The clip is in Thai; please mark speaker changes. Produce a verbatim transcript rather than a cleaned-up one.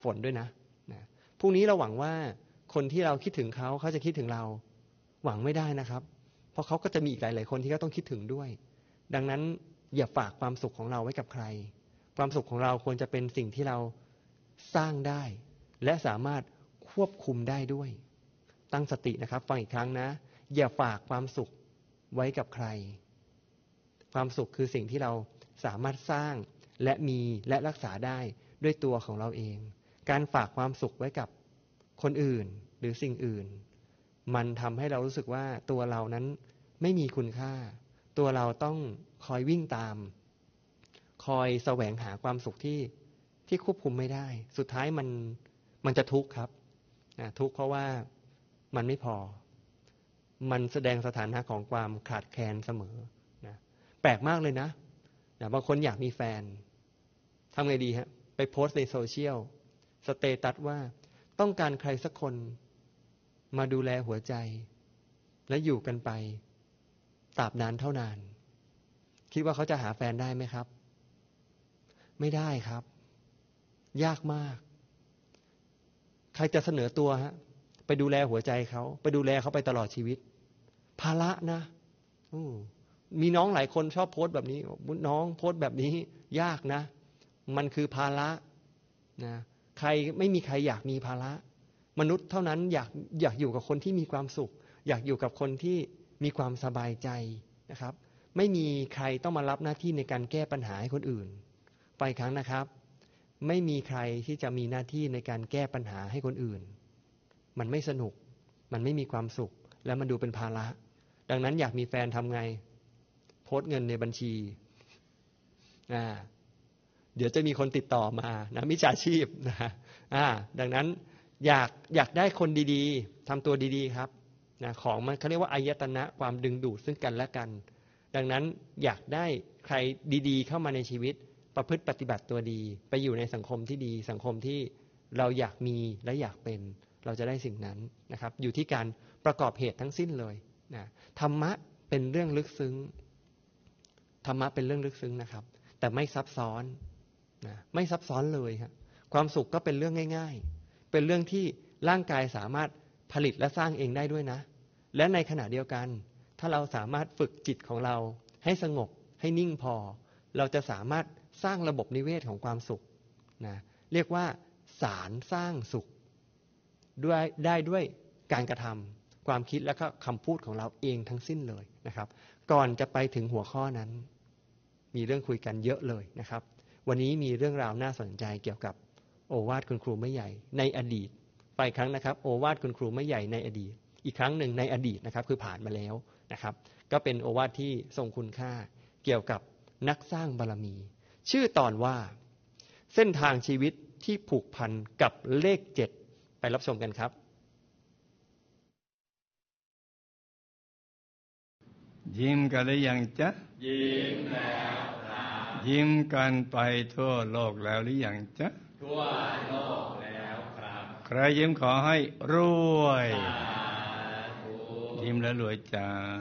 Speaker 1: ฝนด้วยนะนะพรุ่งนี้เราหวังว่าคนที่เราคิดถึงเขาเขาจะคิดถึงเราหวังไม่ได้นะครับเพราะเขาก็จะมีอีกหลายๆคนที่เขาต้องคิดถึงด้วยดังนั้นอย่าฝากความสุขของเราไว้กับใครความสุขของเราควรจะเป็นสิ่งที่เราสร้างได้และสามารถควบคุมได้ด้วยตั้งสตินะครับฟังอีกครั้งนะอย่าฝากความสุขไว้กับใครความสุขคือสิ่งที่เราสามารถสร้างและมีและรักษาได้ด้วยตัวของเราเองการฝากความสุขไว้กับคนอื่นหรือสิ่งอื่นมันทำให้เรารู้สึกว่าตัวเรานั้นไม่มีคุณค่าตัวเราต้องคอยวิ่งตามคอยแสวงหาความสุขที่ที่ควบคุมไม่ได้สุดท้ายมันมันจะทุกข์ครับทุกข์เพราะว่ามันไม่พอมันแสดงสถานะของความขาดแคลนเสมอนะแปลกมากเลยนะนะบางคนอยากมีแฟนทำไงดีฮะไปโพสต์ในโซเชียลสเตตัสว่าต้องการใครสักคนมาดูแลหัวใจและอยู่กันไปตราบนานเท่านานคิดว่าเขาจะหาแฟนได้ไหมครับไม่ได้ครับยากมากใครจะเสนอตัวฮะไปดูแลหัวใจเขาไปดูแลเขาไปตลอดชีวิตภาระนะมีน้องหลายคนชอบโพสต์แบบนี้น้องโพสต์แบบนี้ยากนะมันคือภาระนะใครไม่มีใครอยากมีภาระมนุษย์เท่านั้นอยากอยากอยู่กับคนที่มีความสุขอยากอยู่กับคนที่มีความสบายใจนะครับไม่มีใครต้องมารับหน้าที่ในการแก้ปัญหาให้คนอื่นไปครั้งนะครับไม่มีใครที่จะมีหน้าที่ในการแก้ปัญหาให้คนอื่นมันไม่สนุกมันไม่มีความสุขและมันดูเป็นภาระดังนั้นอยากมีแฟนทำไงโพสต์เงินในบัญชีอ่าเดี๋ยวจะมีคนติดต่อมานะมิจฉาชีพนะอ่าดังนั้นอยากอยากได้คนดีๆทำตัวดีๆครับนะของมันเขาเรียกว่าอายตนะความดึงดูดซึ่งกันและกันดังนั้นอยากได้ใครดีๆเข้ามาในชีวิตประพฤติปฏิบัติตัวดีไปอยู่ในสังคมที่ดีสังคมที่เราอยากมีและอยากเป็นเราจะได้สิ่งนั้นนะครับอยู่ที่การประกอบเหตุทั้งสิ้นเลยนะธรรมะเป็นเรื่องลึกซึ้งธรรมะเป็นเรื่องลึกซึ้งนะครับแต่ไม่ซับซ้อนนะไม่ซับซ้อนเลยครับความสุขก็เป็นเรื่องง่ายๆเป็นเรื่องที่ร่างกายสามารถผลิตและสร้างเองได้ด้วยนะและในขณะเดียวกันถ้าเราสามารถฝึกจิตของเราให้สงบให้นิ่งพอเราจะสามารถสร้างระบบนิเวศของความสุขนะเรียกว่าสารสร้างสุขด้วยได้ด้วยการกระทำความคิดและก็คำพูดของเราเองทั้งสิ้นเลยนะครับก่อนจะไปถึงหัวข้อนั้นมีเรื่องคุยกันเยอะเลยนะครับวันนี้มีเรื่องราวน่าสนใจเกี่ยวกับโอวาทคุณครูไม่ใหญ่ในอดีตไปครั้งนะครับโอวาทคุณครูไม่ใหญ่ในอดีตอีกครั้งหนึ่งในอดีตนะครับคือผ่านมาแล้วนะครับก็เป็นโอวาทที่ทรงคุณค่าเกี่ยวกับนักสร้างบารมีชื่อตอนว่าเส้นทางชีวิตที่ผูกพันกับเลขเจ็ดไปรับชมกันครับ
Speaker 2: ยิ้มกันหรือยังจ๊ะ
Speaker 3: ยิ้มแล้วครับ
Speaker 2: ยิ้มกันไปทั่วโลกแล้วหรือยังจ๊ะ
Speaker 3: ทั่วโลกแล้วครับ
Speaker 2: ใครยิ้มขอให้รวยยิ้มแล้วรวยจ้า